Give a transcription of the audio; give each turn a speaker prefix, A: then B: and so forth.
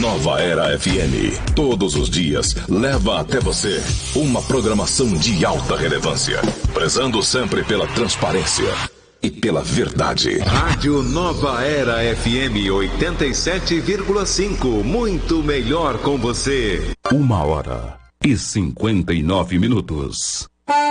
A: Nova Era FM, todos os dias, leva até você uma programação de alta relevância, prezando sempre pela transparência e pela verdade.
B: Rádio Nova Era FM 87,5, muito melhor com você.
C: 1h59.